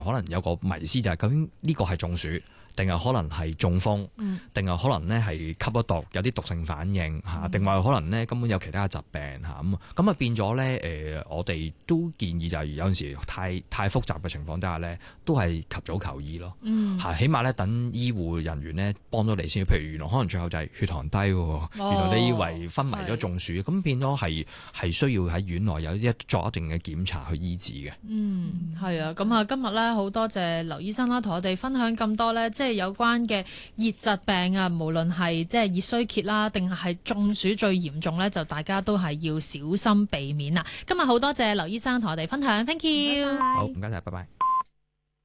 可能有個迷思就係究竟呢個係中暑，定係可能係中風，定係可能咧係吸咗毒，有啲毒性反應嚇，定話可能咧根本有其他嘅疾病嚇咁啊變咗咧我哋都建議就係有陣時太複雜嘅情況底下咧，都係及早求醫咯嚇，起碼咧等醫護人員咧幫咗你先。譬如原來可能最後就係血糖低喎，原來你以為昏迷咗中暑，咁變咗係需要喺院內有作一定嘅檢查去醫治嘅。 係啊，咁啊今日咧好多謝劉醫生啦，同我哋分享咁多咧，即係有關嘅熱疾病啊，無論係即係熱衰竭啦，定係中暑最嚴重咧，就大家都係要小心避免啊！今日好多謝劉醫生同我哋分享，thank you。 好，唔該晒，拜拜。